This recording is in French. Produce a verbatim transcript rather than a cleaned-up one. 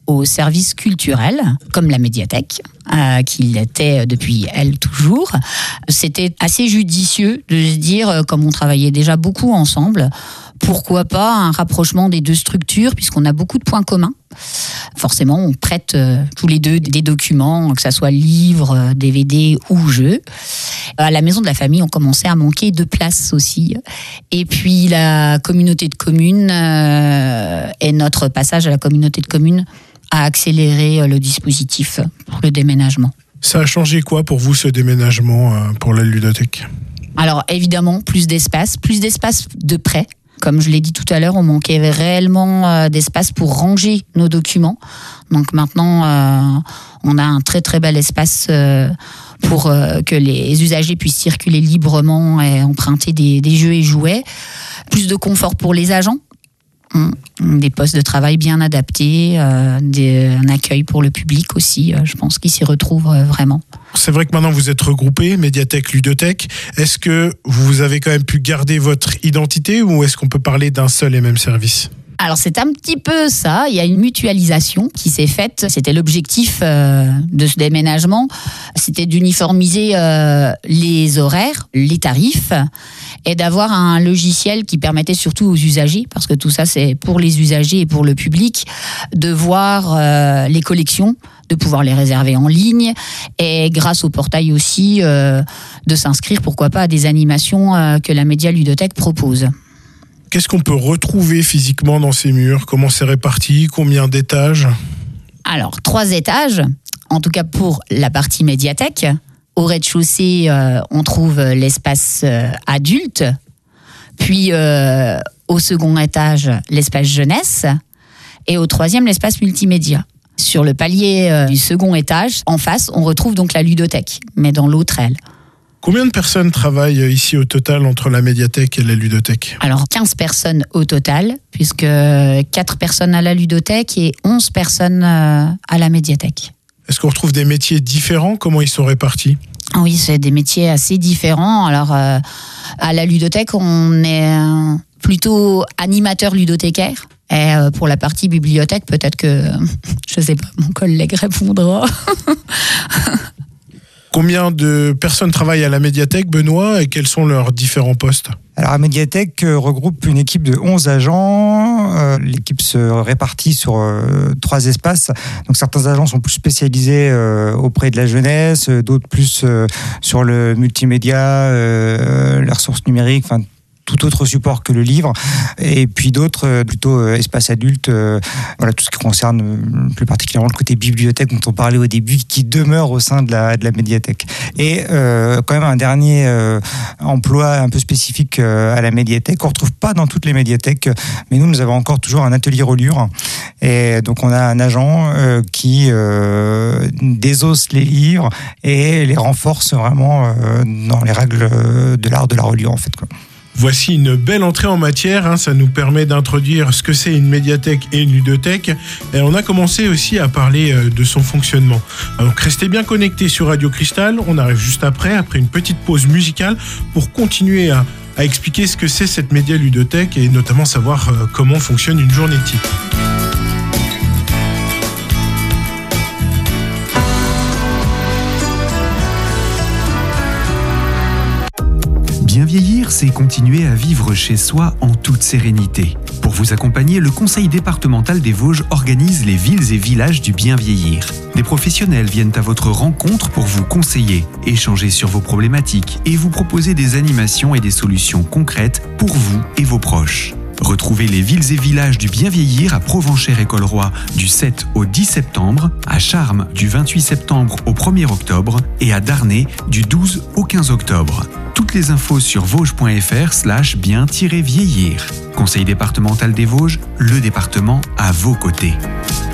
aux services culturels, comme la médiathèque, euh, qui l'était depuis elle toujours. C'était assez judicieux de se dire, comme on travaillait déjà beaucoup ensemble, pourquoi pas un rapprochement des deux structures, puisqu'on a beaucoup de points communs. Forcément, on prête euh, tous les deux des documents, que ça soit livres, D V D ou jeux. À la Maison de la Famille, on commençait à manquer de place aussi. Et puis la communauté de communes euh, et notre passage à la communauté de communes a accéléré le dispositif pour le déménagement. Ça a changé quoi pour vous, ce déménagement euh, pour la ludothèque ? Alors évidemment, plus d'espace, plus d'espace de prêt. Comme je l'ai dit tout à l'heure, on manquait réellement d'espace pour ranger nos documents. Donc maintenant, euh, on a un très très bel espace euh, pour euh, que les usagers puissent circuler librement et emprunter des, des jeux et jouets. Plus de confort pour les agents. Des postes de travail bien adaptés, euh, des, un accueil pour le public aussi, euh, je pense qu'ils s'y retrouvent euh, vraiment. C'est vrai que maintenant vous êtes regroupés, médiathèque, ludothèque. Est-ce que vous avez quand même pu garder votre identité ou est-ce qu'on peut parler d'un seul et même service ? Alors c'est un petit peu ça, il y a une mutualisation qui s'est faite, c'était l'objectif euh, de ce déménagement, c'était d'uniformiser euh, les horaires, les tarifs et d'avoir un logiciel qui permettait surtout aux usagers, parce que tout ça c'est pour les usagers et pour le public, de voir euh, les collections, de pouvoir les réserver en ligne et grâce au portail aussi euh, de s'inscrire pourquoi pas à des animations euh, que la Média Ludothèque propose. Qu'est-ce qu'on peut retrouver physiquement dans ces murs ? Comment c'est réparti ? Combien d'étages ? Alors, trois étages, en tout cas pour la partie médiathèque. Au rez-de-chaussée, euh, on trouve l'espace euh, adulte. Puis, euh, au second étage, l'espace jeunesse. Et au troisième, l'espace multimédia. Sur le palier euh, du second étage, en face, on retrouve donc la ludothèque, mais dans l'autre aile. Combien de personnes travaillent ici au total entre la médiathèque et la ludothèque ? Alors quinze personnes au total, puisque quatre personnes à la ludothèque et onze personnes à la médiathèque. Est-ce qu'on retrouve des métiers différents ? Comment ils sont répartis ? Oui, c'est des métiers assez différents. Alors euh, à la ludothèque, on est euh, plutôt animateur ludothécaire. Et euh, pour la partie bibliothèque, peut-être que, je sais pas, mon collègue répondra. Combien de personnes travaillent à la médiathèque, Benoît, et quels sont leurs différents postes ? Alors, la médiathèque regroupe une équipe de onze agents. Euh, l'équipe se répartit sur euh, trois espaces. Donc, certains agents sont plus spécialisés euh, auprès de la jeunesse, d'autres plus euh, sur le multimédia, euh, les ressources numériques, enfin, tout autre support que le livre, et puis d'autres euh, plutôt euh, espace adulte, euh, voilà, tout ce qui concerne euh, plus particulièrement le côté bibliothèque dont on parlait au début, qui demeure au sein de la, de la médiathèque. Et euh, quand même un dernier euh, emploi un peu spécifique euh, à la médiathèque, qu'on ne retrouve pas dans toutes les médiathèques, mais nous, nous avons encore toujours un atelier reliure, et donc on a un agent euh, qui euh, désosse les livres et les renforce vraiment euh, dans les règles de l'art de la reliure, en fait, quoi. Voici une belle entrée en matière, hein, ça nous permet d'introduire ce que c'est une médiathèque et une ludothèque. Et on a commencé aussi à parler de son fonctionnement. Donc restez bien connectés sur Radio Cristal, on arrive juste après, après une petite pause musicale, pour continuer à, à expliquer ce que c'est cette média ludothèque et notamment savoir euh, comment fonctionne une journée type. Bien vieillir, c'est continuer à vivre chez soi en toute sérénité. Pour vous accompagner, le Conseil départemental des Vosges organise les villes et villages du bien vieillir. Des professionnels viennent à votre rencontre pour vous conseiller, échanger sur vos problématiques et vous proposer des animations et des solutions concrètes pour vous et vos proches. Retrouvez les villes et villages du bien vieillir à Provenchère-École-Roi du sept au dix septembre, à Charmes du vingt-huit septembre au premier octobre et à Darney du douze au quinze octobre. Toutes les infos sur vosges.fr slash bien-vieillir. Conseil départemental des Vosges, le département à vos côtés.